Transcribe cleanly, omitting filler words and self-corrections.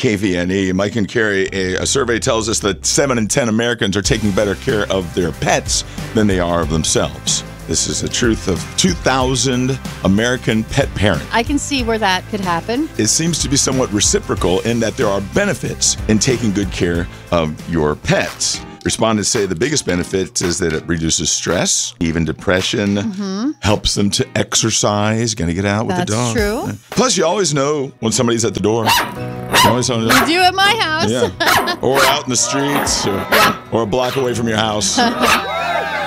KVNE. Mike and Carrie, a survey tells us that 7 in 10 Americans are taking better care of their pets than they are of themselves. This is the truth of 2,000 American pet parents. I can see where that could happen. It seems to be somewhat reciprocal in that there are benefits in taking good care of your pets. Respondents say the biggest benefit is that it reduces stress, even depression, helps them to exercise, gonna get out with the dog. That's true. Plus, you always know when somebody's at the door. You always know. You do at my house. Yeah. Or out in the streets, or a block away from your house.